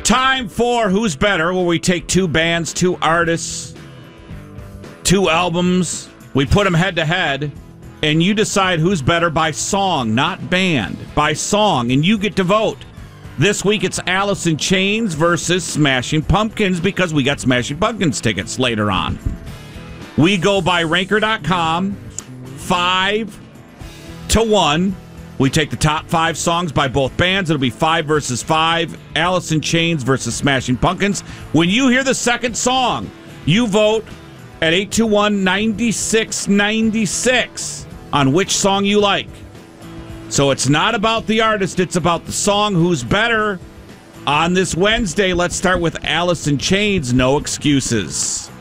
Time for Who's Better, where we take two bands, two artists, two albums. We put them head to head, and you decide who's better by song, not band, by song, and you get to vote. This week it's Alice in Chains versus Smashing Pumpkins because we got Smashing Pumpkins tickets later on. We go by Ranker.com, 5-1. We take the top 5 songs by both bands. It'll be 5 versus 5. Alice in Chains versus Smashing Pumpkins. When you hear the second song, you vote at 821-9696 on which song you like. So it's not about the artist, it's about the song. Who's better? On this Wednesday, let's start with Alice in Chains, No Excuses.